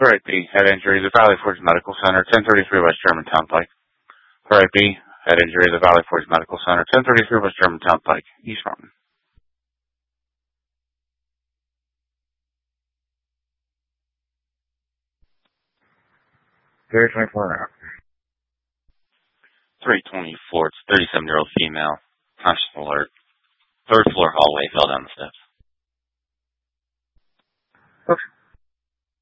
Right B, head injury, the Valley Forge Medical Center, 1033 West Germantown Pike. Right B, head injury, the Valley Forge Medical Center, 1033 West Germantown Pike, East Mountain. 324 out. 324, it's 37-year-old female. Conscious alert. Third floor hallway, fell down the steps. Okay.